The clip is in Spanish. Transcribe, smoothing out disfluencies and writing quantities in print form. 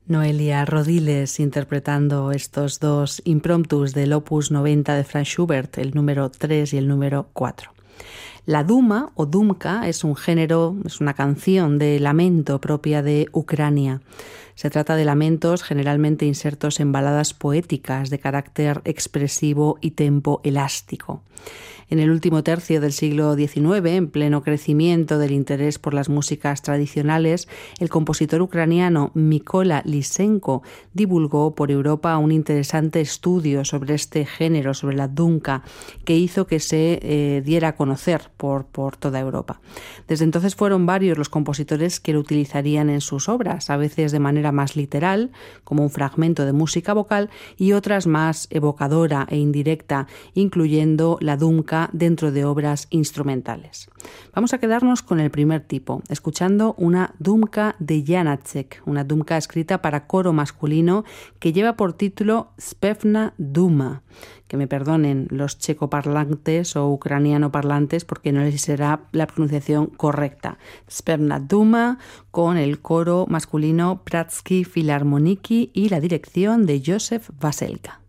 Noelia Rodiles interpretando estos dos impromptus del Opus 90 de Franz Schubert, el número 3 y el número 4. La duma o dumka es un género, es una canción de lamento propia de Ucrania. Se trata de lamentos generalmente insertos en baladas poéticas de carácter expresivo y tempo elástico. En el último tercio del siglo XIX, en pleno crecimiento del interés por las músicas tradicionales, el compositor ucraniano Mykola Lysenko divulgó por Europa un interesante estudio sobre este género, sobre la dumka, que hizo que se diera a conocer por toda Europa. Desde entonces fueron varios los compositores que lo utilizarían en sus obras, a veces de manera más literal, como un fragmento de música vocal, y otras más evocadora e indirecta, incluyendo la dumka dentro de obras instrumentales. Vamos a quedarnos con el primer tipo, escuchando una dumka de Janáček, una dumka escrita para coro masculino que lleva por título Zpěvná duma. Que me perdonen los checoparlantes o ucraniano-parlantes porque no les será la pronunciación correcta. Zpěvná duma con el coro masculino Pražský filharmoniki y la dirección de Josef Vaselka.